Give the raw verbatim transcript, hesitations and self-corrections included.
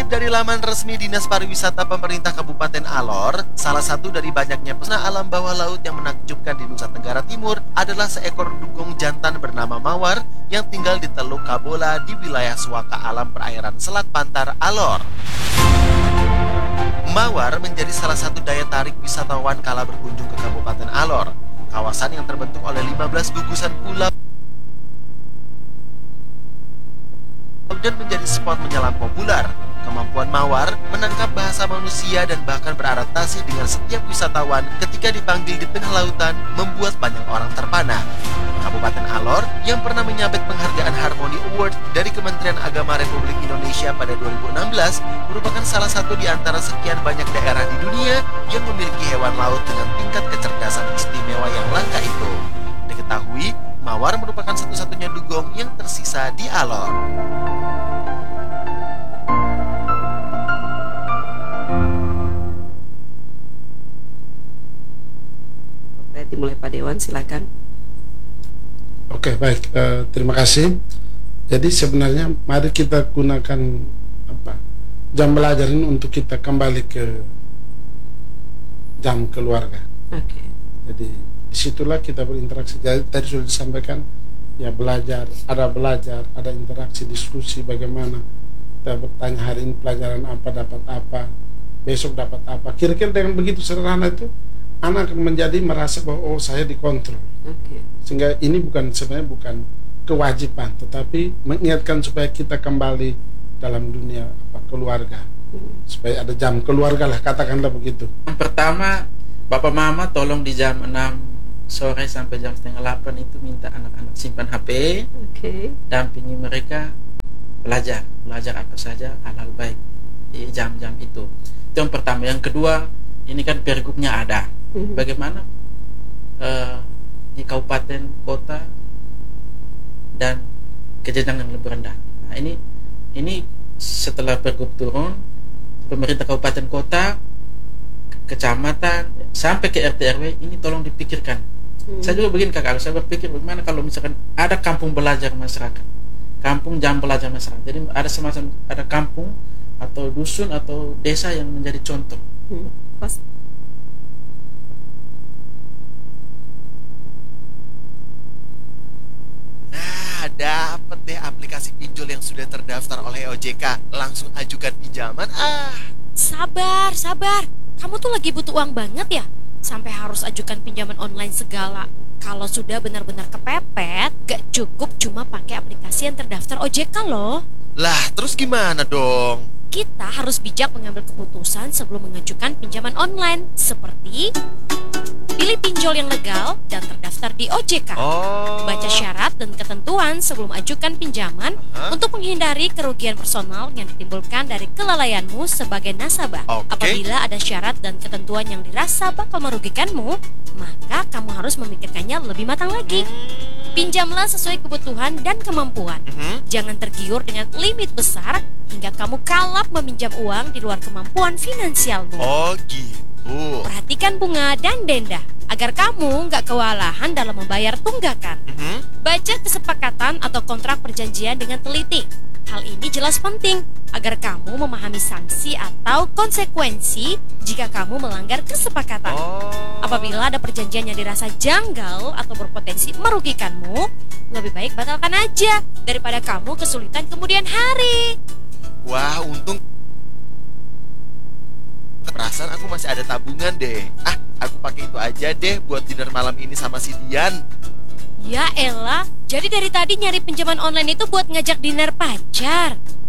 Dikutip dari laman resmi Dinas Pariwisata Pemerintah Kabupaten Alor, salah satu dari banyaknya pesona alam bawah laut yang menakjubkan di Nusa Tenggara Timur adalah seekor dugong jantan bernama Mawar yang tinggal di Teluk Kabola di wilayah Suaka Alam Perairan Selat Pantar, Alor. Mawar menjadi salah satu daya tarik wisatawan kala berkunjung ke Kabupaten Alor, kawasan yang terbentuk oleh lima belas gugusan pulau dan menjadi spot menyelam populer. Kemampuan Mawar menangkap bahasa manusia dan bahkan beradaptasi dengan setiap wisatawan ketika dipanggil di tengah lautan membuat banyak orang terpana. Kabupaten Alor yang pernah menyabet penghargaan Harmony Award dari Kementerian Agama Republik Indonesia pada dua ribu enam belas merupakan salah satu di antara sekian banyak daerah di dunia yang memiliki hewan laut dengan tingkat kecerdasan istimewa yang langka itu. Diketahui, Mawar merupakan satu-satunya dugong yang tersisa di Alor. Dimulai Pak Dewan, silakan. Oke, baik. Uh, terima kasih. Jadi sebenarnya mari kita gunakan apa jam belajar ini untuk kita kembali ke jam keluarga. Oke. Jadi disitulah kita berinteraksi. Jadi tadi sudah disampaikan ya, belajar, ada belajar, ada interaksi, diskusi bagaimana kita bertanya hari ini pelajaran apa, dapat apa, besok dapat apa. Kira-kira dengan begitu sederhana itu anak akan menjadi merasa bahwa oh saya dikontrol. Okay. Sehingga ini bukan sebenarnya bukan kewajiban, tetapi mengingatkan supaya kita kembali dalam dunia apa keluarga, hmm. supaya ada jam keluarga lah, katakanlah begitu. Yang pertama, Bapak Mama tolong di jam enam sore sampai jam setengah delapan itu minta anak-anak simpan H P, okay. dampingi mereka belajar, belajar apa saja hal-hal baik di jam-jam itu. Itu yang pertama. Yang kedua, ini kan pergubnya ada. Bagaimana uh, di kabupaten, kota, dan kejenjang yang lebih rendah. Nah, ini ini setelah pergub turun, pemerintah kabupaten, kota, kecamatan, sampai ke R T R W ini tolong dipikirkan. Hmm. Saya juga begini kakak, saya berpikir bagaimana kalau misalkan ada kampung belajar masyarakat, kampung jam belajar masyarakat. Jadi ada semacam ada kampung atau dusun atau desa yang menjadi contoh. Hmm. Pas. Dapat deh aplikasi pinjol yang sudah terdaftar oleh O J K. Langsung ajukan pinjaman. Ah, sabar, sabar. Kamu tuh lagi butuh uang banget ya? Sampai harus ajukan pinjaman online segala. Kalau sudah benar-benar kepepet, gak cukup cuma pakai aplikasi yang terdaftar O J K loh. Lah, terus gimana dong? Kita harus bijak mengambil keputusan sebelum mengajukan pinjaman online. Seperti pilih pinjol yang legal dan terdaftar di O J K. Oh. Baca syarat dan ketentuan sebelum ajukan pinjaman uh-huh. untuk menghindari kerugian personal yang ditimbulkan dari kelalaianmu sebagai nasabah. Okay. Apabila ada syarat dan ketentuan yang dirasa bakal merugikanmu, maka kamu harus memikirkannya lebih matang lagi. Pinjamlah sesuai kebutuhan dan kemampuan. Uh-huh. Jangan tergiur dengan limit besar hingga kamu kalap meminjam uang di luar kemampuan finansialmu. Oh gitu. Perhatikan bunga dan denda agar kamu nggak kewalahan dalam membayar tunggakan. Uh-huh. Baca kesepakatan atau kontrak perjanjian dengan teliti. Hal ini jelas penting agar kamu memahami sanksi atau konsekuensi jika kamu melanggar kesepakatan. Oh. Apabila ada perjanjian yang dirasa janggal atau berpotensi merugikanmu, lebih baik batalkan aja daripada kamu kesulitan kemudian hari. Wah, untung perasaan aku masih ada tabungan deh. Ah, aku pakai itu aja deh buat dinner malam ini sama si Dian. Ya elah, jadi dari tadi nyari pinjaman online itu buat ngajak dinner pacar.